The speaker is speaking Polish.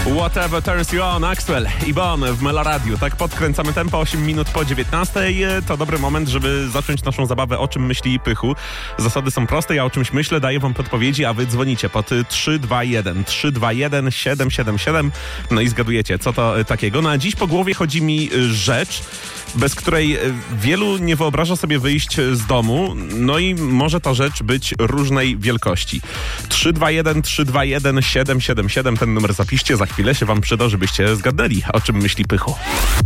Whatever turns you on, Axwell i Bon w Meloradiu. Tak podkręcamy tempo, 8 minut po 19. To dobry moment, żeby zacząć naszą zabawę O czym myśli Pychu. Zasady są proste, ja o czymś myślę, daję wam podpowiedzi, a wy dzwonicie pod 321 777. No i zgadujecie, co to takiego. No a dziś po głowie chodzi mi rzecz, bez której wielu nie wyobraża sobie wyjść z domu, no i może ta rzecz być różnej wielkości. 321 777, ten numer zapiszcie, za chwilę się wam przyda, żebyście zgadnęli, o czym myśli Pychu.